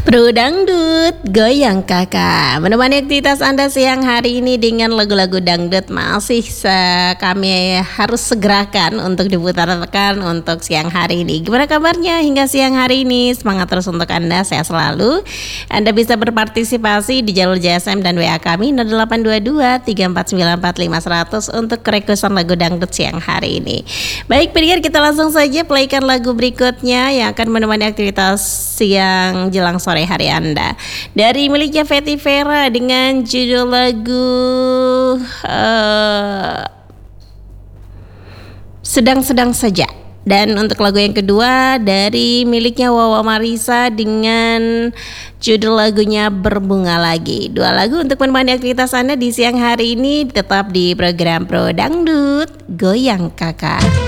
Bro Dangdut, goyang kakak. Menemani aktivitas Anda siang hari ini dengan lagu-lagu dangdut masih kami harus segerakan untuk diputarkan untuk siang hari ini. Gimana kabarnya hingga siang hari ini? Semangat terus untuk Anda, sehat selalu. Anda bisa berpartisipasi di jalur JSM dan WA kami 0822 3494500 untuk requestan lagu dangdut siang hari ini. Baik pendengar, kita langsung saja playkan lagu berikutnya yang akan menemani aktivitas siang jelang sore hari Anda. Dari miliknya Fetty Vera dengan judul lagu Sedang-sedang Saja. Dan untuk lagu yang kedua dari miliknya Wawa Marisa dengan judul lagunya Berbunga Lagi. Dua lagu untuk menemani aktivitas Anda di siang hari ini, tetap di program Pro Dangdut Goyang Kakak.